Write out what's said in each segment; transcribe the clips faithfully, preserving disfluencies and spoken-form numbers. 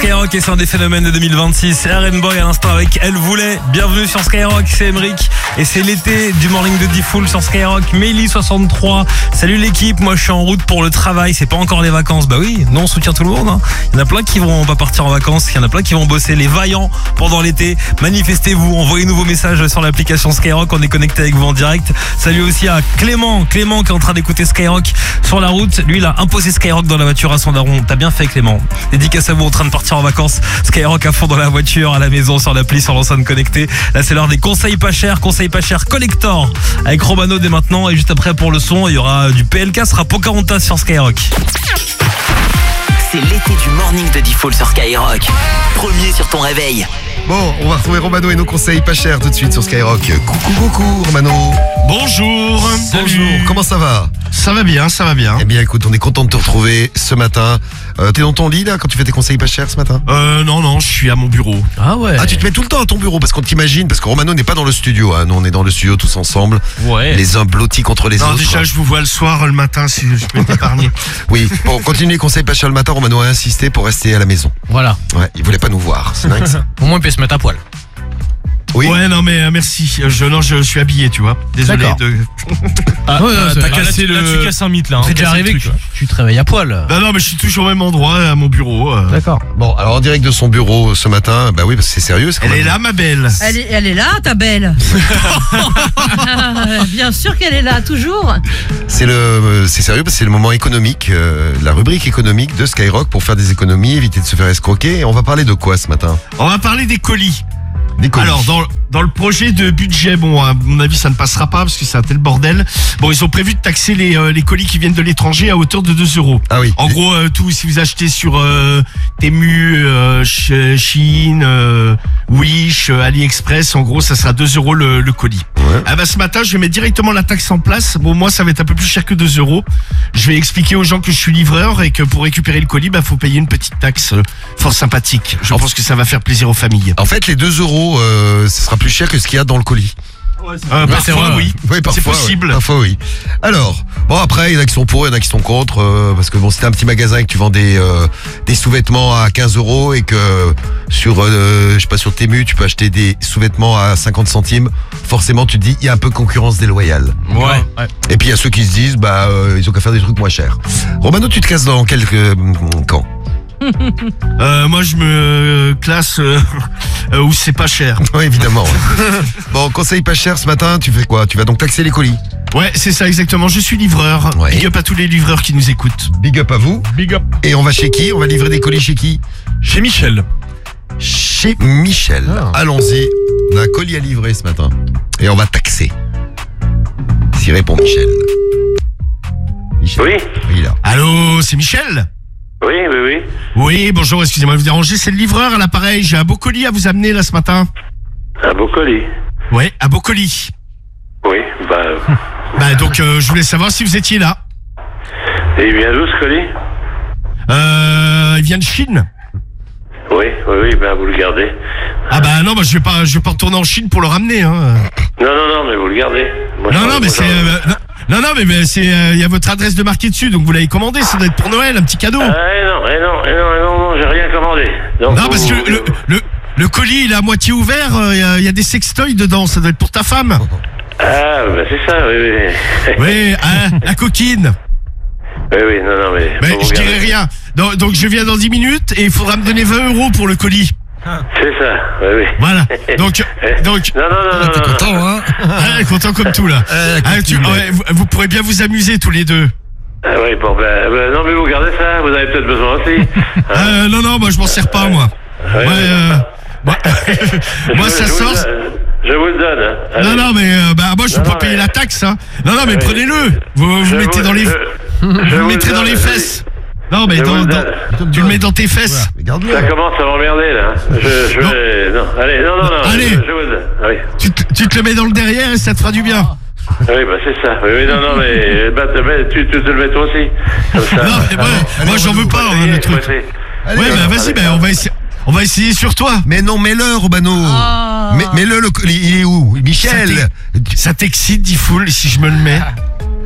Skyrock et c'est un des phénomènes de deux mille vingt-six. R and Boy à l'instant avec Elle Voulait. Bienvenue sur Skyrock, c'est Emeric et c'est l'été du Morning de Diffoul sur Skyrock. Meili soixante-trois. Salut l'équipe, moi je suis en route pour le travail, c'est pas encore les vacances. Bah oui, non, on soutient tout le monde. Hein. Il y en a plein qui vont pas partir en vacances, il y en a plein qui vont bosser, les vaillants pendant l'été. Manifestez-vous, envoyez-nous vos messages sur l'application Skyrock, on est connecté avec vous en direct. Salut aussi à Clément, Clément qui est en train d'écouter Skyrock sur la route. Lui il a imposé Skyrock dans la voiture à son daron. T'as bien fait Clément. Dédicace à vous en train de partir en vacances. Skyrock à fond dans la voiture, à la maison, sur l'appli, sur l'enceinte connectée. Là c'est l'heure des conseils pas chers, conseils pas chers collector avec Romano dès maintenant. Et juste après pour le son il y aura du P L K, ce sera Pocahontas sur Skyrock. C'est l'été du Morning de Diffoul sur Skyrock. Premier sur ton réveil. Bon, on va retrouver Romano et nos conseils pas chers tout de suite sur Skyrock. Coucou, coucou, Romano. Bonjour. Bonjour, Salut. comment ça va? Ça va bien, ça va bien. Eh bien, écoute, on est content de te retrouver ce matin. Euh, t'es dans ton lit, là, quand tu fais tes conseils pas chers ce matin? Euh, non, non, je suis à mon bureau. Ah ouais. Ah, tu te mets tout le temps à ton bureau, parce qu'on t'imagine, parce que Romano n'est pas dans le studio, hein. Nous, on est dans le studio tous ensemble. Ouais. Les uns blottis contre les Non, autres. déjà, je vous vois le soir, le matin, si je peux t'épargner. Oui, bon, continue les conseils pas chers le matin, Romano a insisté pour rester à la maison. Voilà. Ouais, il voulait pas nous voir, c'est dingue ça. Au moins, il peut se mettre à poil. Oui. Ouais, non, mais euh, merci. Euh, Je, non, je suis habillé, tu vois. Désolé D'accord. de. Ah, ouais, T'as c'est- cassé le... Là, tu casses un mythe là. Hein. C'est déjà Casser le arrivé que truc, tu, tu te réveilles à poil. Non, non, mais je suis toujours au même endroit, à mon bureau. euh. D'accord. Bon, alors en direct de son bureau ce matin, bah oui, parce que c'est sérieux. c'est quand Elle est même- là, ma belle. Elle est, elle est là, ta belle. Bien sûr qu'elle est là, toujours. C'est le, c'est sérieux parce que c'est le moment économique, euh, la rubrique économique de Skyrock pour faire des économies, éviter de se faire escroquer. Et on va parler de quoi ce matin? On va parler des colis. Des colis. Alors, dans, dans le projet de budget, bon, à mon avis, ça ne passera pas parce que c'est un tel bordel. Bon, ils ont prévu de taxer les, euh, les colis qui viennent de l'étranger à hauteur de deux euros. Ah oui. En gros, euh, tout, si vous achetez sur euh, Temu, euh, Sh- Shein, euh, Wish, euh, AliExpress, en gros, ça sera deux euros le, le colis. Ouais. Ah bah, ce matin, je vais mettre directement la taxe en place. Bon, moi, ça va être un peu plus cher que deux euros. Je vais expliquer aux gens que je suis livreur et que pour récupérer le colis, bah, faut payer une petite taxe euh, fort sympathique. Je En- pense que ça va faire plaisir aux familles. En fait, les deux euros, euh, ce sera plus cher que ce qu'il y a dans le colis. Euh, c'est parfois, vrai. oui. Oui, parfois, C'est possible. ouais. Parfois, oui. Alors, bon, après, il y en a qui sont pour, il y en a qui sont contre, euh, parce que bon, si t'as un petit magasin et que tu vends des, euh, des sous-vêtements à quinze euros et que sur, euh, je sais pas, sur Temu, tu peux acheter des sous-vêtements à cinquante centimes, forcément, tu te dis, il y a un peu concurrence déloyale. Ouais. ouais. Et puis, il y a ceux qui se disent, bah, euh, ils ont qu'à faire des trucs moins chers. Romano, tu te casses dans quel euh, camp? Euh, moi, je me classe euh, euh, où c'est pas cher. Oui, évidemment. ouais. Bon, conseil pas cher ce matin, tu fais quoi? Tu vas donc taxer les colis. Ouais, c'est ça exactement. Je suis livreur. Ouais. Big up à tous les livreurs qui nous écoutent. Big up à vous. Big up. Et on va chez qui? On va livrer des colis chez qui? Chez Michel. Chez Michel. Ah. Allons-y. On a un colis à livrer ce matin. Et on va taxer. S'y répond Michel. Michel. Oui, Oui, là. Allô, c'est Michel? oui, oui, oui. Oui, bonjour, excusez-moi de vous déranger. C'est le livreur à l'appareil. J'ai un beau colis à vous amener là ce matin. Un beau colis. Ouais, un beau colis. Oui, bah. Bah donc, euh, je voulais savoir si vous étiez là. Et il vient d'où ce colis? Euh, il vient de Chine. Oui, oui, oui, ben vous le gardez. Ah bah non, bah je vais pas, je vais pas retourner en Chine pour le ramener. Hein. Non, non, non, mais vous le gardez. Moi, Non, je- non, mais moi, c'est, j'en- euh, non, non, non, mais, mais c'est, il y a votre adresse de marqué dessus, donc vous l'avez commandé. Ça doit être pour Noël, un petit cadeau. Ah, eh non, eh non, eh non, eh non, non, j'ai rien commandé. Donc, Non, vous- parce que le, le, le colis, il est à moitié ouvert, il y, a- y a des sextoys dedans, ça doit être pour ta femme. Ah, bah c'est ça, oui, oui. Oui, hein, la coquine. Oui, oui, non, non, mais. Mais faut vous je dirai garder. rien. Donc, donc je viens dans dix minutes et il faudra me donner vingt euros pour le colis. C'est ça, oui, oui. Voilà. Donc, donc, Non, non, non, non. T'es non, content, hein? ah, content comme tout là. Ah, tu- ouais, vous, vous pourrez bien vous amuser tous les deux. Ah, oui, bon, ben, ben, non, mais vous gardez ça, vous avez peut-être besoin aussi. Hein. Euh, non, non, moi je m'en sers pas moi. Ouais, Ouais, euh, moi, moi, Je- ça je vous sort. le- Je vous le donne, hein. Allez. Non, non, mais euh, bah moi je peux Non, pas non, payer mais- la taxe, hein. Non, non, mais Oui. prenez-le. Vous, vous Je mettez vous- dans les, je- vous je le vous mettrez le dans les donne, fesses. Non, mais Je dans, vous le dans- donne. tu le mets dans tes fesses. Mais garde-le. Ça commence à m'emmerder, là. Je, je Non. vais... Non, allez, non, non, non. Allez. Je, je vous le donne. Oui. Tu te, tu te le mets dans le derrière et ça te fera du bien. Oui, bah c'est ça. Oui, oui, non, non, mais, bah, mais tu, tu te le mets toi aussi. Comme ça. Non, mais ouais, moi j'en veux pas, hein, le truc. Allez, Allez, Ouais, bah vas-y, allez. bah, on va essayer. On va essayer sur toi. Mais non, mets-le, Romano. Ah. Mais, mets-le, le colis. Il est où? Michel. Ça t'excite, Diffoul, si je me le mets.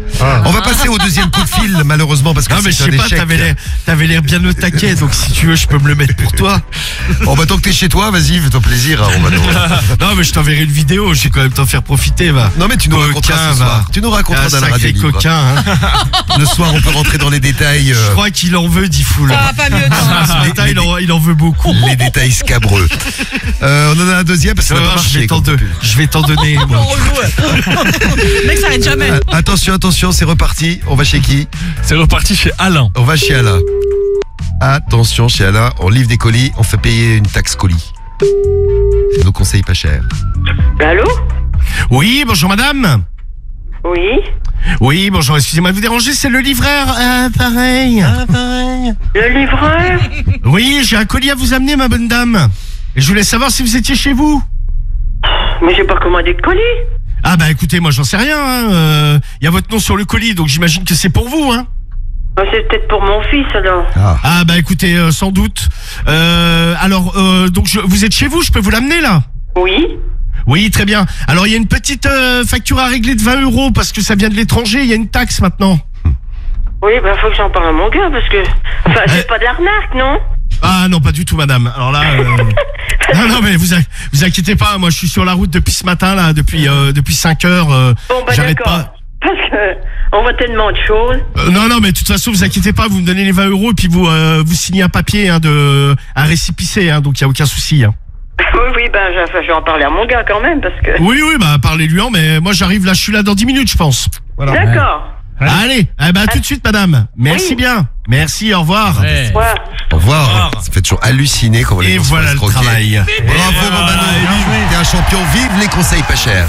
On va passer au deuxième coup de fil, malheureusement, parce que Non mais je c'est sais un pas, échec. t'avais l'air, t'avais l'air bien au taquet, donc si tu veux, je peux me le mettre pour toi. Bon, bah, tant que t'es chez toi, vas-y, fais-toi plaisir, hein, Romano. Non mais je t'enverrai une vidéo, je vais quand même t'en faire profiter, va. Non, mais tu nous Coquin, raconteras ce va. soir. Tu nous raconteras Un dans la radio sacré libre. coquin, hein. Le soir, on peut rentrer dans les détails, euh, Je crois qu'il en veut, dit Foul. Ah, pas mieux, non. Ce matin, il en, il en veut beaucoup. les détails scabreux. Euh, on en a un deuxième parce que Tu ça vas va pas voir, je vais marcher. t'en comme don- pub. je vais t'en donner. moi. Le mec s'arrête jamais. Euh, Attention, attention, c'est reparti. On va chez qui? C'est reparti chez Alain. On va chez Alain. Attention, chez Alain, on livre des colis, on fait payer une taxe colis. C'est nos conseils pas chers. Allô? Oui, bonjour madame. Oui? Oui, bonjour, excusez-moi de vous déranger, c'est le livreur. Ah, pareil. Le livreur? Oui, j'ai un colis à vous amener, ma bonne dame. Et je voulais savoir si vous étiez chez vous. Mais j'ai pas commandé de colis. Ah bah écoutez, moi j'en sais rien. Il hein. euh, y a votre nom sur le colis, donc j'imagine que c'est pour vous. Hein. Ah, c'est peut-être pour mon fils alors. Ah. Ah bah écoutez, euh, sans doute. Euh, alors, euh, donc je, vous êtes chez vous, je peux vous l'amener là? Oui? Oui, très bien. Alors il y a une petite euh, facture à régler de vingt euros parce que ça vient de l'étranger, il y a une taxe maintenant. Oui, bah faut que j'en parle à mon gars parce que... Enfin, c'est Euh. pas de l'arnaque, non? Ah non, pas du tout madame. Alors là... euh, non, non, mais vous, a- vous inquiétez pas, moi je suis sur la route depuis ce matin là, depuis, euh, depuis cinq heures. euh, Bon, bah J'arrête d'accord. pas. Parce que on voit tellement de choses. Euh, non, non, mais de toute façon, vous inquiétez pas, vous me donnez les vingt euros et puis vous, euh, vous signez un papier, hein, de, un récépissé, hein, donc il y a aucun souci. Hein. Oui, oui, bah je, je vais en parler à mon gars quand même parce que... Oui, oui, bah parlez-lui en, mais moi j'arrive là, je suis là dans dix minutes, je pense. Voilà. D'accord. Allez, eh ben, à tout de suite, madame. Merci Oui. bien. Merci, au revoir. Ouais. Ouais. Au revoir. Ça fait toujours halluciner quand on les Et gens se voilà font le escroquer. travail. Bravo Romano, t'es un champion, vive les conseils pas chers.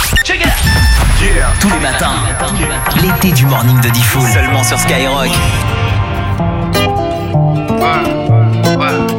Tous les matins, l'été du morning de Diffoul. Seulement sur Skyrock. Ouais, ouais.